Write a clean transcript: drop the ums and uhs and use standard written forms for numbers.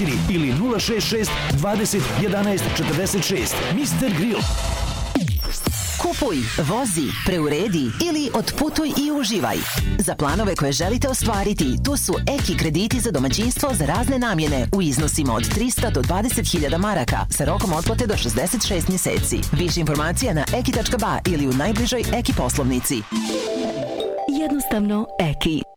4 ili 066 20 11 46. Mr. Grill. Kupuj, vozi, preuredi ili otputuj i uživaj. Za planove koje želite ostvariti, tu su Eki krediti za domaćinstvo za razne namjene u iznosima od 300 do 20.000 maraka sa rokom otplate do 66 mjeseci. Više informacija na eki.ba ili u najbližoj Eki poslovnici. Jednostavno Eki.